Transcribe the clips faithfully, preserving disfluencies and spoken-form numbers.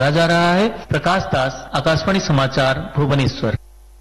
जा रहा है। प्रकाश दास, आकाशवाणी समाचार, भुवनेश्वर।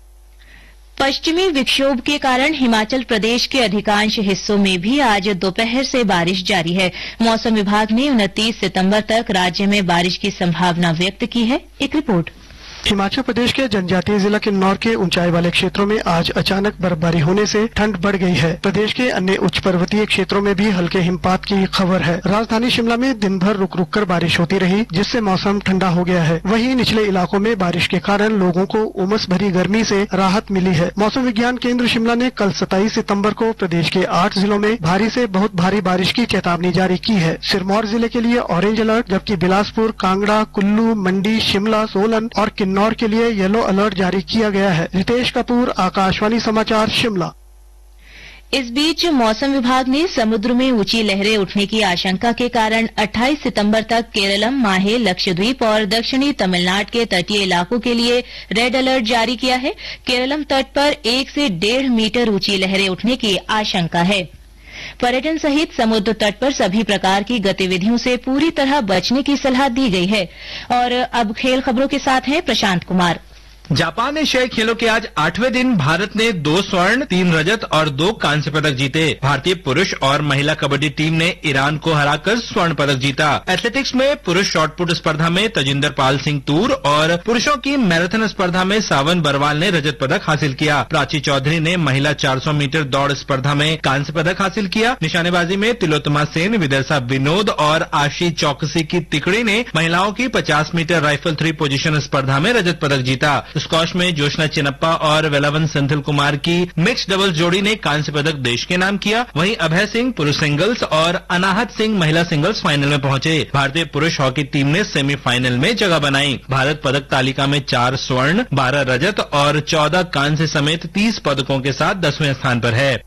पश्चिमी विक्षोभ के कारण हिमाचल प्रदेश के अधिकांश हिस्सों में भी आज दोपहर से बारिश जारी है। मौसम विभाग ने उनतीस सितंबर तक राज्य में बारिश की संभावना व्यक्त की है। एक रिपोर्ट। हिमाचल प्रदेश के जनजातीय जिला किन्नौर के ऊंचाई वाले क्षेत्रों में आज अचानक बर्फबारी होने से ठंड बढ़ गई है। प्रदेश के अन्य उच्च पर्वतीय क्षेत्रों में भी हल्के हिमपात की खबर है। राजधानी शिमला में दिन भर रुक रुक कर बारिश होती रही, जिससे मौसम ठंडा हो गया है। वहीं निचले इलाकों में बारिश के कारण लोगों को उमस भरी गर्मी से राहत मिली है। मौसम विज्ञान केंद्र शिमला ने कल सत्ताईस सितम्बर को प्रदेश के आठ जिलों में भारी से बहुत भारी बारिश की चेतावनी जारी की है। सिरमौर जिले के लिए ऑरेंज अलर्ट, जबकि बिलासपुर, कांगड़ा, कुल्लू, मंडी, शिमला, सोलन और किन्नौर के लिए येलो अलर्ट जारी किया गया है। रितेश कपूर, आकाशवाणी समाचार, शिमला। इस बीच मौसम विभाग ने समुद्र में ऊंची लहरें उठने की आशंका के कारण अट्ठाईस सितंबर तक केरलम, माहे, लक्षद्वीप और दक्षिणी तमिलनाडु के तटीय इलाकों के लिए रेड अलर्ट जारी किया है। केरलम तट पर एक से डेढ़ मीटर ऊंची लहरें उठने की आशंका है। पर्यटन सहित समुद्र तट पर सभी प्रकार की गतिविधियों से पूरी तरह बचने की सलाह दी गई है। और अब खेल खबरों के साथ हैं प्रशांत कुमार। जापान एशियाई खेलों के आज आठवें दिन भारत ने दो स्वर्ण, तीन रजत और दो कांस्य पदक जीते। भारतीय पुरुष और महिला कबड्डी टीम ने ईरान को हराकर स्वर्ण पदक जीता। एथलेटिक्स में पुरुष शॉटपुट स्पर्धा में तजिंदर पाल सिंह तूर और पुरुषों की मैराथन स्पर्धा में सावन बरवाल ने रजत पदक हासिल किया। प्राची चौधरी ने महिला चार सौ मीटर दौड़ स्पर्धा में कांस्य पदक हासिल किया। निशानेबाजी में तिलोत्तमा सेन, विदर्शा विनोद और आशी चौकसी की तिकड़ी ने महिलाओं की पचास मीटर राइफल थ्री पोजीशन स्पर्धा में रजत पदक जीता। स्क्वॉश में जोशना चिनप्पा और वेलावन सेंथिल कुमार की मिक्स डबल्स जोड़ी ने कांस्य पदक देश के नाम किया। वहीं अभय सिंह पुरुष सिंगल्स और अनाहत सिंह महिला सिंगल्स फाइनल में पहुंचे। भारतीय पुरुष हॉकी टीम ने सेमीफाइनल में जगह बनाई। भारत पदक तालिका में चार स्वर्ण, बारह रजत और चौदह कांस्य समेत तीस पदकों के साथ दसवें स्थान पर है।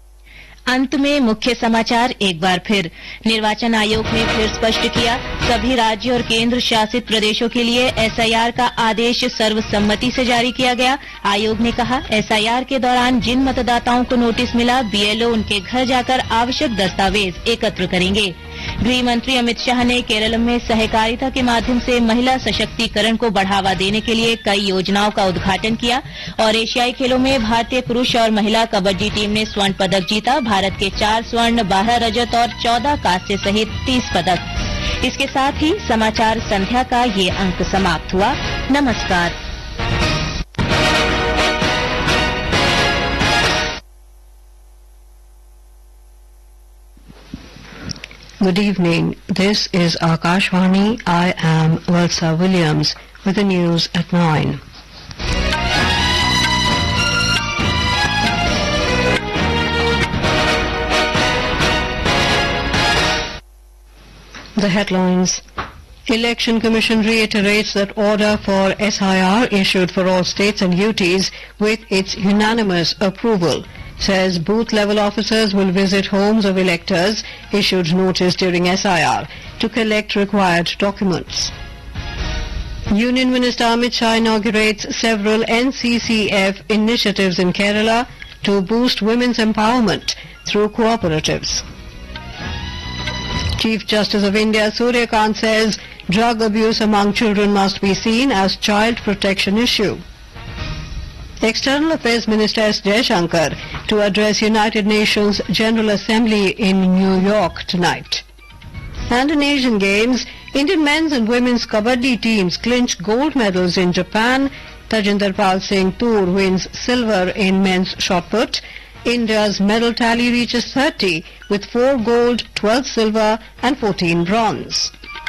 अंत में मुख्य समाचार एक बार फिर। निर्वाचन आयोग ने फिर स्पष्ट किया, सभी राज्य और केंद्र शासित प्रदेशों के लिए एसआईआर का आदेश सर्वसम्मति से जारी किया गया। आयोग ने कहा, एसआईआर के दौरान जिन मतदाताओं को नोटिस मिला, बीएलओ उनके घर जाकर आवश्यक दस्तावेज एकत्र करेंगे। गृह मंत्री अमित शाह ने केरल में सहकारिता के माध्यम से महिला सशक्तिकरण को बढ़ावा देने के लिए कई योजनाओं का उद्घाटन किया। और एशियाई खेलों में भारतीय पुरुष और महिला कबड्डी टीम ने स्वर्ण पदक जीता। भारत के चार स्वर्ण, बारह रजत और चौदह कांस्य सहित तीस पदक। इसके साथ ही समाचार संध्या का ये अंक समाप्त हुआ। नमस्कार। Good evening. This is Akashvani. I am Valsa Williams with the news at nine. The headlines. Election Commission reiterates that order for S I R issued for all states and U Ts with its unanimous approval. Says booth-level officers will visit homes of electors issued notice during S I R to collect required documents. Union Minister Amit Shah inaugurates several N C C F initiatives in Kerala to boost women's empowerment through cooperatives. Chief Justice of India Surya Kant says drug abuse among children must be seen as child protection issue. External Affairs Minister S. Jaishankar to address United Nations General Assembly in New York tonight. And in Asian Games, Indian men's and women's kabaddi teams clinch gold medals in Japan. Tajinder Pal Singh Toor wins silver in men's shot put. India's medal tally reaches thirty with four gold, twelve silver and fourteen bronze.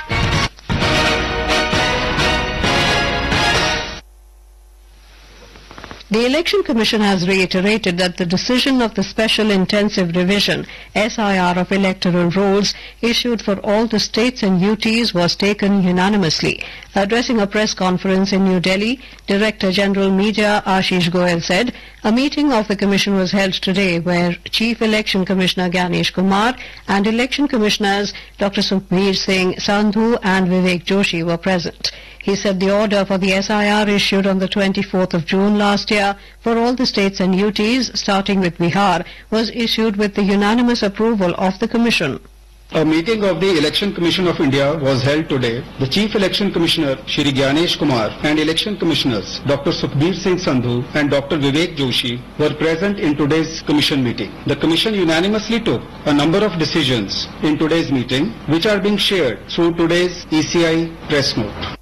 The Election Commission has reiterated that the decision of the Special Intensive Revision S I R of electoral rolls issued for all the states and U Ts was taken unanimously. Addressing a press conference in New Delhi, Director General Media Ashish Goyal said a meeting of the Commission was held today where Chief Election Commissioner Ganesh Kumar and Election Commissioners Doctor Sukhbir Singh Sandhu and Vivek Joshi were present. He said the order for the S I R issued on the twenty-fourth of June last year for all the states and U Ts, starting with Bihar, was issued with the unanimous approval of the Commission. A meeting of the Election Commission of India was held today. The Chief Election Commissioner, Shri Gyanesh Kumar, and Election Commissioners, Doctor Sukhbir Singh Sandhu and Doctor Vivek Joshi, were present in today's Commission meeting. The Commission unanimously took a number of decisions in today's meeting, which are being shared through today's E C I press note.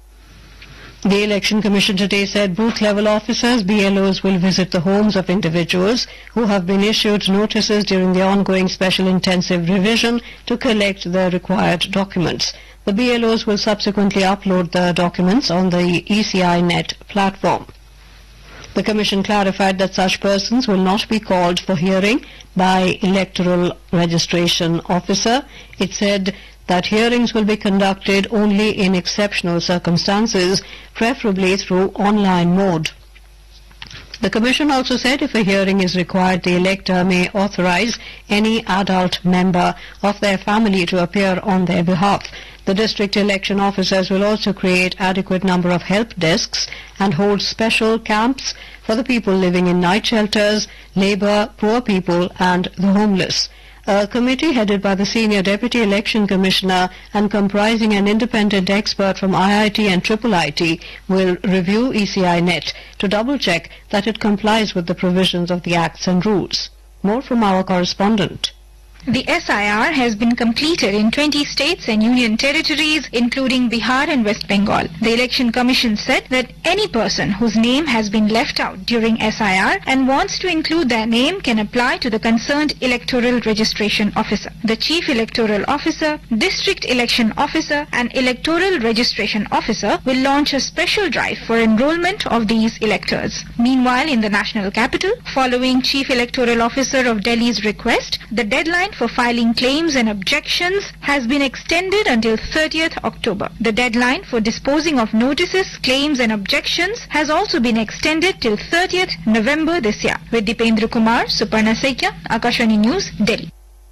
The Election Commission today said booth-level officers, B L Os, will visit the homes of individuals who have been issued notices during the ongoing special intensive revision to collect the required documents. The B L Os will subsequently upload the documents on the E C I Net platform. The Commission clarified that such persons will not be called for hearing by Electoral Registration Officer. It said that hearings will be conducted only in exceptional circumstances, preferably through online mode. The Commission also said if a hearing is required, the elector may authorize any adult member of their family to appear on their behalf. The district election officers will also create adequate number of help desks and hold special camps for the people living in night shelters, labour, poor people and the homeless. A committee headed by the Senior Deputy Election Commissioner and comprising an independent expert from I I T and I I I T will review E C I Net to double-check that it complies with the provisions of the acts and rules. More from our correspondent. The S I R has been completed in twenty states and union territories, including Bihar and West Bengal. The Election Commission said that any person whose name has been left out during S I R and wants to include their name can apply to the concerned Electoral Registration Officer. The Chief Electoral Officer, District Election Officer and Electoral Registration Officer will launch a special drive for enrollment of these electors. Meanwhile, in the national capital, following Chief Electoral Officer of Delhi's request, the deadline for filing claims and objections has been extended until thirtieth October. The deadline for disposing of notices, claims and objections has also been extended till thirtieth November this year. With Dipendra Kumar, Suparna Sekia, Akashvani News, Delhi.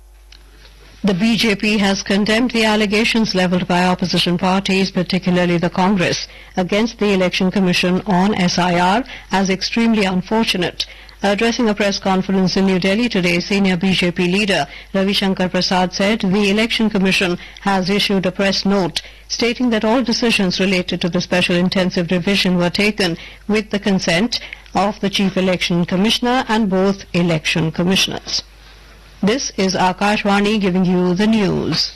The B J P has condemned the allegations levelled by opposition parties, particularly the Congress, against the Election Commission on S I R as extremely unfortunate. Addressing a press conference in New Delhi today, senior B J P leader Ravi Shankar Prasad said the Election Commission has issued a press note stating that all decisions related to the special intensive revision were taken with the consent of the Chief Election Commissioner and both election commissioners. This is Akashvani giving you the news.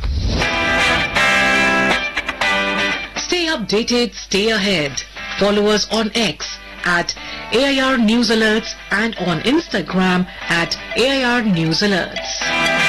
Stay updated, stay ahead. Follow us on X at A I R News Alerts and on Instagram at A I R News Alerts.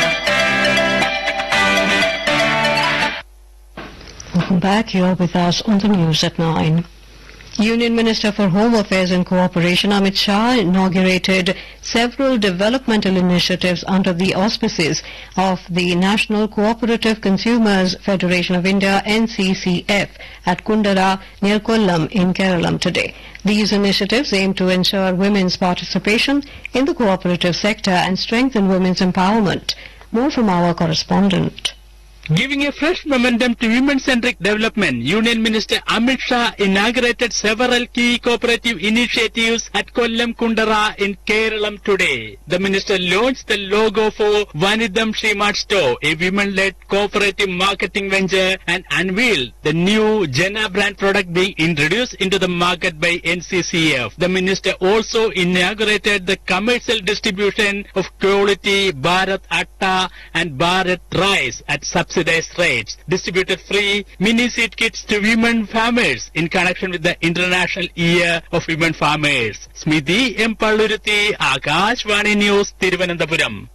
Welcome back. You're with us on the news at nine. Union Minister for Home Affairs and Cooperation Amit Shah inaugurated several developmental initiatives under the auspices of the National Cooperative Consumers Federation of India N C C F at Kundara near Kollam in Kerala today. These initiatives aim to ensure women's participation in the cooperative sector and strengthen women's empowerment. More from our correspondent. Giving a fresh momentum to women-centric development, Union Minister Amit Shah inaugurated several key cooperative initiatives at Kollam Kundara in Kerala today. The minister launched the logo for Vanidam Shrimart Store, a women-led cooperative marketing venture, and unveiled the new Jana brand product being introduced into the market by N C C F. The minister also inaugurated the commercial distribution of quality Bharat Atta and Bharat Rice at subsidized rates, distributed free mini seed kits to women farmers in connection with the International Year of Women Farmers. Smiti M. Palluruthi, Akashvani News, Thiruvananthapuram.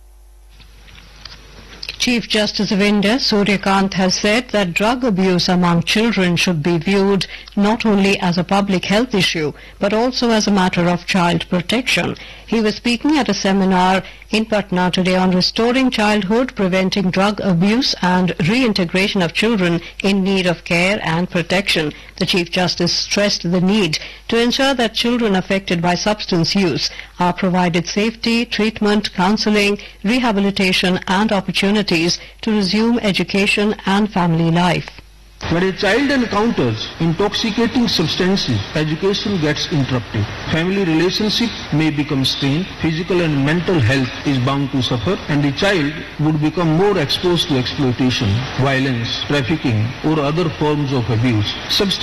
Chief Justice of India, Surya Kant, has said that drug abuse among children should be viewed not only as a public health issue, but also as a matter of child protection. He was speaking at a seminar in Patna today on restoring childhood, preventing drug abuse and reintegration of children in need of care and protection. The Chief Justice stressed the need to ensure that children affected by substance use are provided safety, treatment, counseling, rehabilitation and opportunities to resume education and family life. When a child encounters intoxicating substances, education gets interrupted. Family relationship may become strained, physical and mental health is bound to suffer, and the child would become more exposed to exploitation, violence, trafficking, or other forms of abuse. Substance